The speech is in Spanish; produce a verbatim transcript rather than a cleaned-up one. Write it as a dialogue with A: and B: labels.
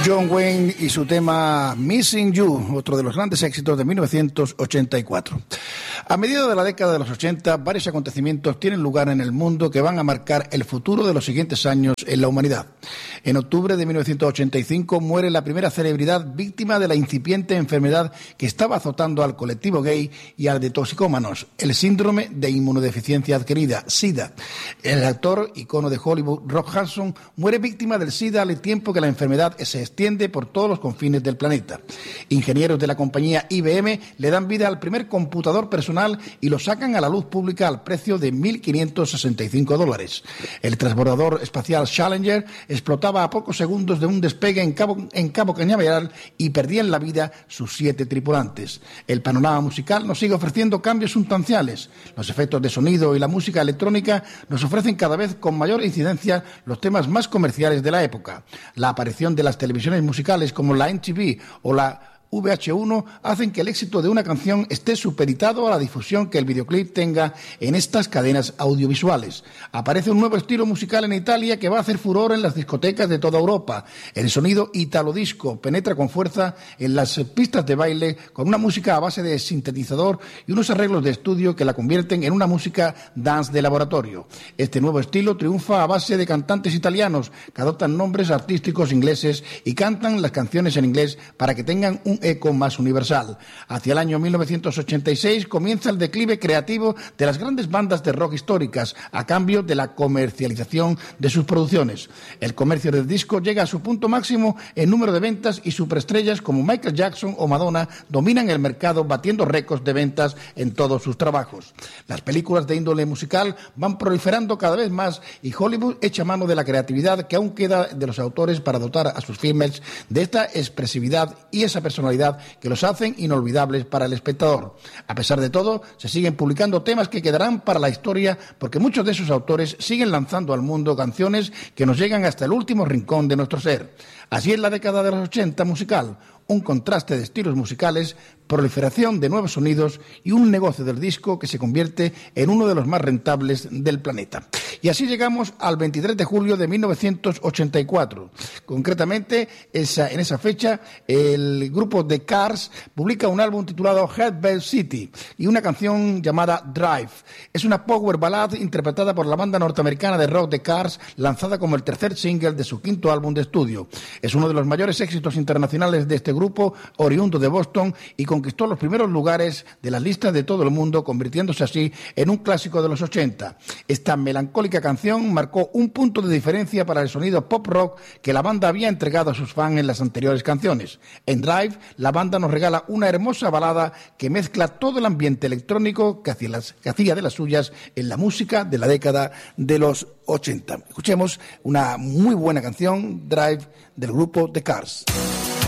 A: John Wayne y su tema Missing You, otro de los grandes éxitos de mil novecientos ochenta y cuatro. A medida de la década de los ochenta, varios acontecimientos tienen lugar en el mundo que van a marcar el futuro de los siguientes años en la humanidad. En octubre de mil novecientos ochenta y cinco muere la primera celebridad víctima de la incipiente enfermedad que estaba azotando al colectivo gay y al de toxicómanos, el síndrome de inmunodeficiencia adquirida, SIDA. El actor, icono de Hollywood, Rock Hudson, muere víctima del SIDA al tiempo que la enfermedad se extiende por todos los confines del planeta. Ingenieros de la compañía I B M le dan vida al primer computador personal y lo sacan a la luz pública al precio de mil quinientos sesenta y cinco dólares. El transbordador espacial Challenger explotaba a pocos segundos de un despegue en Cabo, en Cabo Cañaveral y perdían la vida sus siete tripulantes. El panorama musical nos sigue ofreciendo cambios sustanciales. Los efectos de sonido y la música electrónica nos ofrecen cada vez con mayor incidencia los temas más comerciales de la época. La aparición de las televisiones musicales como la M T V o la V H uno hacen que el éxito de una canción esté supeditado a la difusión que el videoclip tenga en estas cadenas audiovisuales. Aparece un nuevo estilo musical en Italia que va a hacer furor en las discotecas de toda Europa. El sonido italo-disco penetra con fuerza en las pistas de baile con una música a base de sintetizador y unos arreglos de estudio que la convierten en una música dance de laboratorio. Este nuevo estilo triunfa a base de cantantes italianos que adoptan nombres artísticos ingleses y cantan las canciones en inglés para que tengan un eco más universal. Hacia el año mil novecientos ochenta y seis comienza el declive creativo de las grandes bandas de rock históricas a cambio de la comercialización de sus producciones. El comercio del disco llega a su punto máximo en número de ventas y superestrellas como Michael Jackson o Madonna dominan el mercado batiendo récords de ventas en todos sus trabajos. Las películas de índole musical van proliferando cada vez más y Hollywood echa mano de la creatividad que aún queda de los autores para dotar a sus filmes de esta expresividad y esa personalidad que los hacen inolvidables para el espectador. A pesar de todo, se siguen publicando temas que quedarán para la historia porque muchos de esos autores siguen lanzando al mundo canciones que nos llegan hasta el último rincón de nuestro ser. Así es la década de los ochenta musical, un contraste de estilos musicales, proliferación de nuevos sonidos y un negocio del disco que se convierte en uno de los más rentables del planeta. Y así llegamos al veintitrés de julio de mil novecientos ochenta y cuatro. Concretamente, esa, en esa fecha, el grupo The Cars publica un álbum titulado Heartbeat City y una canción llamada Drive. Es una power ballad interpretada por la banda norteamericana de rock The Cars, lanzada como el tercer single de su quinto álbum de estudio. Es uno de los mayores éxitos internacionales de este grupo, oriundo de Boston, y conquistó los primeros lugares de las listas de todo el mundo, convirtiéndose así en un clásico de los ochenta. Esta melancólica canción marcó un punto de diferencia para el sonido pop rock que la banda había entregado a sus fans en las anteriores canciones. En Drive, la banda nos regala una hermosa balada que mezcla todo el ambiente electrónico que hacía, las, que hacía de las suyas en la música de la década de los ochenta. Escuchemos una muy buena canción, Drive, del grupo The Cars.